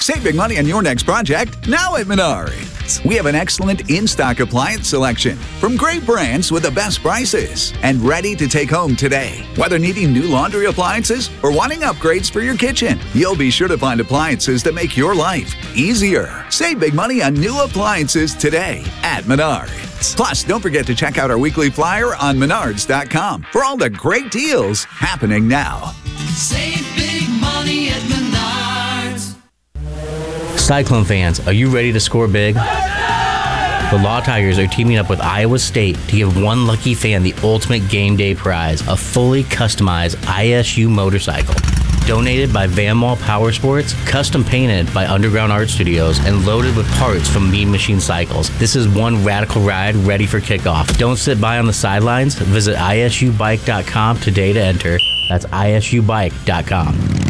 Save big money on your next project now at Menards. We have an excellent in-stock appliance selection from great brands with the best prices and ready to take home today. Whether needing new laundry appliances or wanting upgrades for your kitchen, you'll be sure to find appliances that make your life easier. Save big money on new appliances today at Menards. Plus, don't forget to check out our weekly flyer on Menards.com for all the great deals happening now. Save big money at Menards. Cyclone fans, are you ready to score big? The Law Tigers are teaming up with Iowa State to give one lucky fan the ultimate game day prize, a fully customized ISU motorcycle. Donated by Van Wall Power Sports, custom painted by Underground Art Studios, and loaded with parts from Mean Machine Cycles. This is one radical ride ready for kickoff. Don't sit by on the sidelines. Visit isubike.com today to enter. That's isubike.com.